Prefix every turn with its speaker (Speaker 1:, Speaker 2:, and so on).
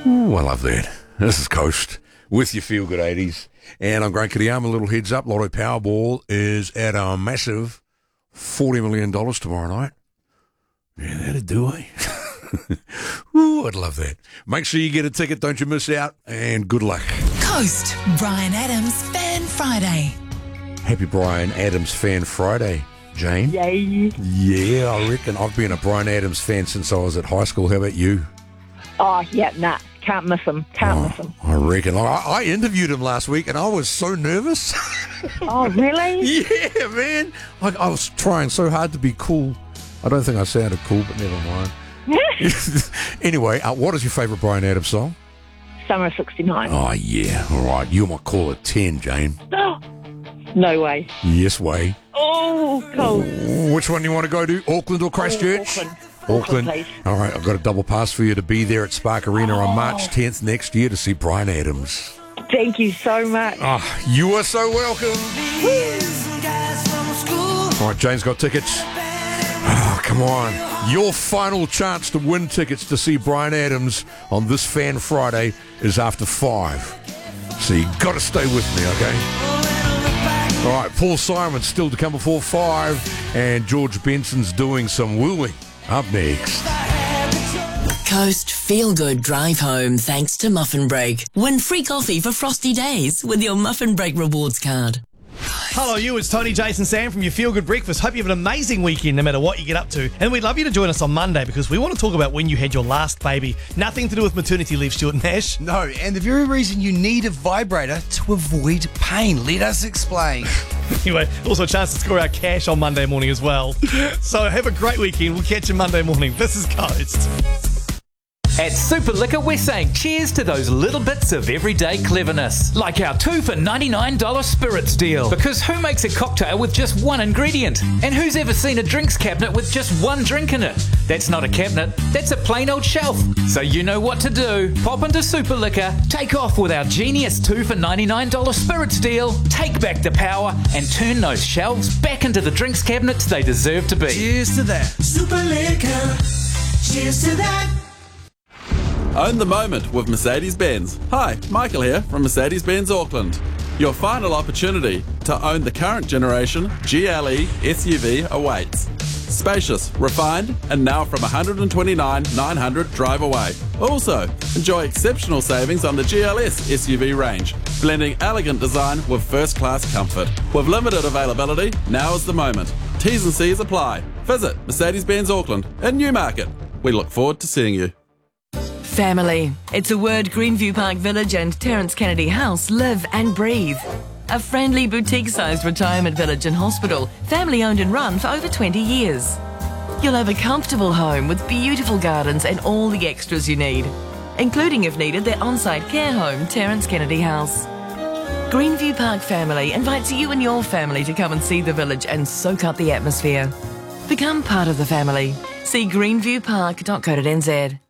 Speaker 1: Ooh, I love that. This is Coast with your Feel Good 80s. And I'm Grant Kiriyama. A little heads up, Lotto Powerball is at a massive $40 million tomorrow night. Yeah, that'd do it. Ooh, I'd love that. Make sure you get a ticket. Don't you miss out. And good luck.
Speaker 2: Coast, Brian Adams, Fan Friday.
Speaker 1: Happy Brian Adams Fan Friday, Jane.
Speaker 3: Yay.
Speaker 1: Yeah, I reckon. I've been a Brian Adams fan since I was at high school. How about you?
Speaker 3: Oh, yeah, nah. Can't miss him. Can't miss him.
Speaker 1: I reckon. I interviewed him last week and I was so nervous.
Speaker 3: Oh, really?
Speaker 1: Yeah, man. I was trying so hard to be cool. I don't think I sounded cool, but never mind. Anyway, what is your favourite Brian Adams song?
Speaker 3: Summer of 69.
Speaker 1: Oh, yeah. All right. You might call it 10, Jane.
Speaker 3: No way.
Speaker 1: Yes way.
Speaker 3: Oh, cool.
Speaker 1: Which one do you want to go to? Auckland or Christchurch?
Speaker 3: Auckland, please.
Speaker 1: All right, I've got a double pass for you to be there at Spark Arena on March 10th next year to see Brian Adams.
Speaker 3: Thank you so much.
Speaker 1: Oh, you are so welcome. All right, Jane's got tickets. Oh, come on. Your final chance to win tickets to see Brian Adams on this Fan Friday is after 5. So you got to stay with me, okay? All right, Paul Simon's still to come before 5, and George Benson's doing some wooing up next.
Speaker 2: Coast Feel Good Drive Home thanks to Muffin Break. Win free coffee for frosty days with your Muffin Break rewards card.
Speaker 4: Hello, you. It's Tony, Jason, Sam from your Feel Good Breakfast. Hope you have an amazing weekend no matter what you get up to. And we'd love you to join us on Monday because we want to talk about when you had your last baby. Nothing to do with maternity leave, Stuart Nash.
Speaker 5: No, and the very reason you need a vibrator to avoid pain. Let us explain.
Speaker 4: Anyway, also a chance to score our cash on Monday morning as well. So have a great weekend. We'll catch you Monday morning. This is Coast.
Speaker 6: At Super Liquor, we're saying cheers to those little bits of everyday cleverness. Like our 2 for $99 spirits deal. Because who makes a cocktail with just one ingredient? And who's ever seen a drinks cabinet with just one drink in it? That's not a cabinet, that's a plain old shelf. So you know what to do. Pop into Super Liquor, take off with our genius 2 for $99 spirits deal, take back the power, and turn those shelves back into the drinks cabinets they deserve to be.
Speaker 5: Cheers to that.
Speaker 7: Super Liquor. Cheers to that.
Speaker 8: Own the moment with Mercedes-Benz. Hi, Michael here from Mercedes-Benz Auckland. Your final opportunity to own the current generation GLE SUV awaits. Spacious, refined, and now from $129,900 drive away. Also, enjoy exceptional savings on the GLS SUV range, blending elegant design with first-class comfort. With limited availability, now is the moment. T's and C's apply. Visit Mercedes-Benz Auckland in Newmarket. We look forward to seeing you.
Speaker 9: Family. It's a word Greenview Park Village and Terence Kennedy House live and breathe. A friendly boutique-sized retirement village and hospital, family-owned and run for over 20 years. You'll have a comfortable home with beautiful gardens and all the extras you need, including, if needed, their on-site care home, Terence Kennedy House. Greenview Park Family invites you and your family to come and see the village and soak up the atmosphere. Become part of the family. See greenviewpark.co.nz.